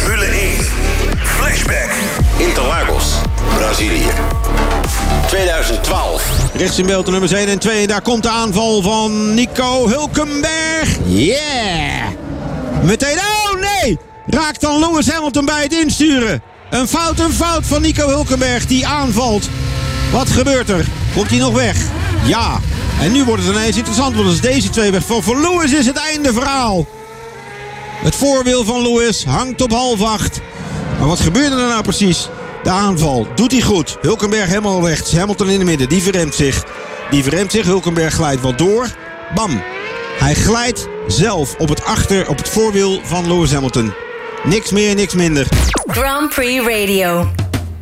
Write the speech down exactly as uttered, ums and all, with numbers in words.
Formule één. Flashback. Interlagos, Brazilië. tweeduizend twaalf. Rechts in beeld de nummers één en twee. En daar komt de aanval van Nico Hülkenberg. Yeah! Meteen, oh nee! Raakt dan Lewis Hamilton bij het insturen. Een fout, een fout van Nico Hülkenberg die aanvalt. Wat gebeurt er? Komt hij nog weg? Ja. En nu wordt het ineens interessant, want als deze twee wegvallen voor Lewis is het einde verhaal. Het voorwiel van Lewis hangt op half acht. Maar wat gebeurde er nou precies? De aanval. Doet hij goed. Hülkenberg helemaal rechts. Hamilton in de midden. Die verremt zich. Die verremt zich. Hülkenberg glijdt wat door. Bam. Hij glijdt zelf op het achter, op het voorwiel van Lewis Hamilton. Niks meer, niks minder. Grand Prix Radio.